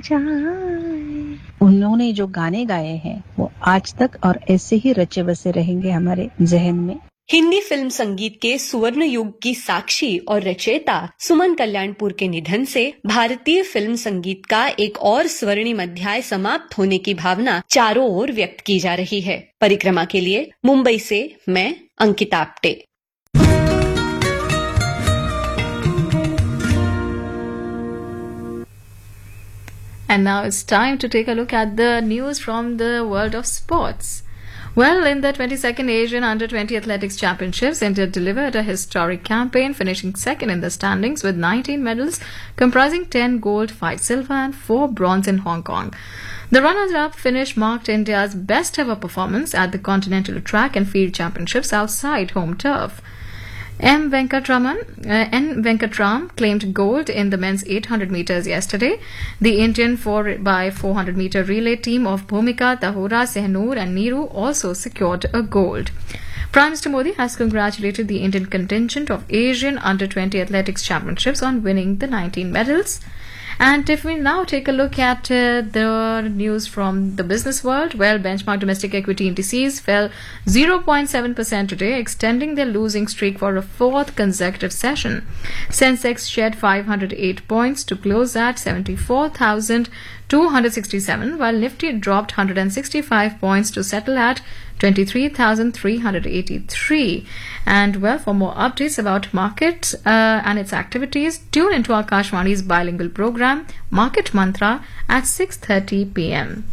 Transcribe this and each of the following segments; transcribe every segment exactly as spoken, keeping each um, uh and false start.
उन्होंने जो गाने गाए हैं वो आज तक और ऐसे ही रचे बसे रहेंगे हमारे जहन में। हिंदी फिल्म संगीत के सुवर्ण युग की साक्षी और रचयिता सुमन कल्याणपुर के निधन से भारतीय फिल्म संगीत का एक और स्वर्णिम अध्याय समाप्त होने की भावना चारों ओर व्यक्त की जा रही है। परिक्रमा के लिए मुंबई से मैं Ankita Apte. And now it's time to take a look at the news from the world of sports. Well, in the twenty-second Asian Under twenty Athletics Championships, India delivered a historic campaign, finishing second in the standings with nineteen medals, comprising ten gold, five silver and four bronze in Hong Kong. The runners-up finish marked India's best-ever performance at the Continental Track and Field Championships outside home turf. M. Venkatraman, uh, N. Venkatram claimed gold in the men's eight hundred meters yesterday. The Indian four by four hundred meter relay team of Bhumika, Tahura, Sehnoor and Neeru also secured a gold. Prime Minister Modi has congratulated the Indian contingent of Asian Under twenty Athletics Championships on winning the nineteen medals. And if we now take a look at uh, the news from the business world, well, benchmark domestic equity indices fell zero point seven percent today, extending their losing streak for a fourth consecutive session. Sensex shed five hundred eight points to close at seventy-four thousand two hundred sixty-seven, while Nifty dropped one hundred sixty-five points to settle at twenty-three thousand three hundred eighty-three. And well, for more updates about markets uh, and its activities, tune into Akashvani's bilingual program Market Mantra at six thirty p m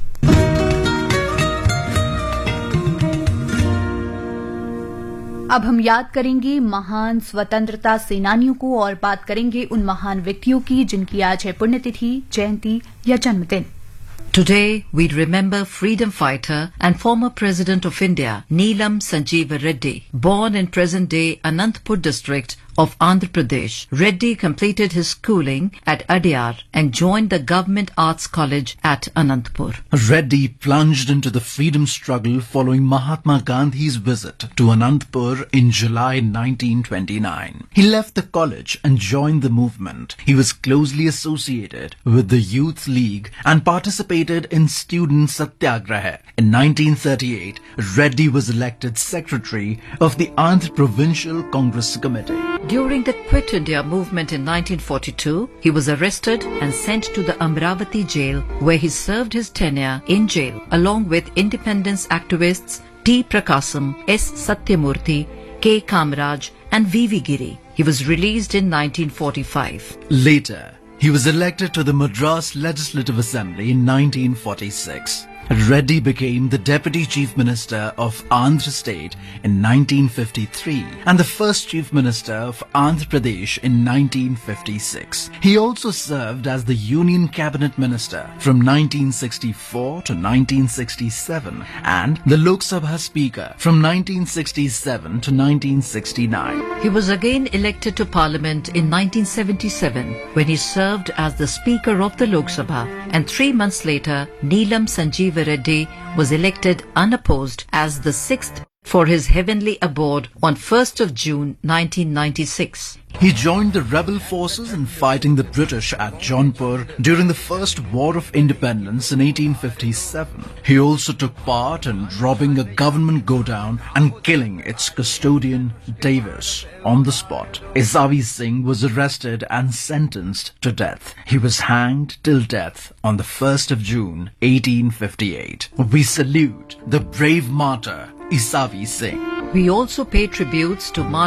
अब हम याद करेंगे महान स्वतंत्रता सेनानियों को और बात करेंगे उन महान व्यक्तियों की जिनकी आज है पुण्यतिथि, जयंती या जन्मदिन। Today, we remember freedom fighter and former President of India, Neelam Sanjeeva Reddy. Born in present-day Anantapur district of Andhra Pradesh, Reddy completed his schooling at Adyar and joined the Government Arts College at Anantapur. Reddy plunged into the freedom struggle following Mahatma Gandhi's visit to Anantapur in July nineteen twenty-nine. He left the college and joined the movement. He was closely associated with the Youth League and participated in student satyagraha. In nineteen thirty-eight, Reddy was elected secretary of the Andhra Provincial Congress Committee. During the Quit India movement in nineteen forty-two, he was arrested and sent to the Amravati jail, where he served his tenure in jail along with independence activists T. Prakasam, S. Satyamurthy, K. Kamaraj and V V Giri. He was released in nineteen forty-five. Later, he was elected to the Madras Legislative Assembly in nineteen forty-six. Reddy became the Deputy Chief Minister of Andhra State in nineteen fifty-three and the first Chief Minister of Andhra Pradesh in nineteen fifty-six. He also served as the Union Cabinet Minister from nineteen sixty-four to nineteen sixty-seven and the Lok Sabha Speaker from nineteen sixty-seven to nineteen sixty-nine. He was again elected to Parliament in nineteen seventy-seven when he served as the Speaker of the Lok Sabha, and three months later, Neelam Sanjeeva Reddy was elected unopposed as the sixth for his heavenly abode on first of June nineteen ninety-six. He joined the rebel forces in fighting the British at Jaunpur during the First War of Independence in eighteen fifty-seven. He also took part in robbing a government godown and killing its custodian, Davis, on the spot. Isavi Singh was arrested and sentenced to death. He was hanged till death on the first of June eighteen fifty-eight. We salute the brave martyr, Isavi Singh. We also pay tributes to